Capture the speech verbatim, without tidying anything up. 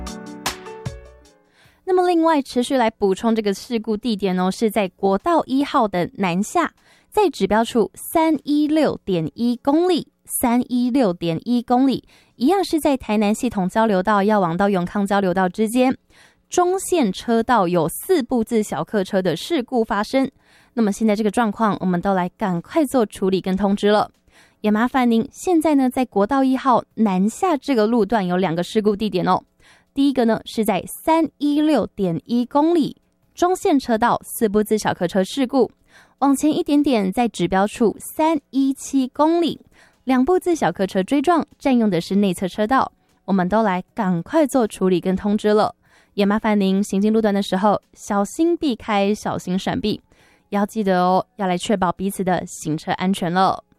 那么另外持续来补充这个事故地点哦，是在国道一号的南下，在指标处三一六点一公里，三一六点一公里，一样是在台南系统交流道要往到永康交流道之间，中线车道有四部自小客车的事故发生。那么现在这个状况，我们都来赶快做处理跟通知了。也麻烦您，现在呢在国道一号南下这个路段有两个事故地点哦。第一个呢是在三一六点一公里，中线车道四部自小客车事故，往前一点点，在指标处三一七公里，两部自小客车追撞，占用的是内侧车道，我们都来赶快做处理跟通知了。也麻烦您行进路段的时候，小心避开，小心闪避，要记得哦，要来确保彼此的行车安全了。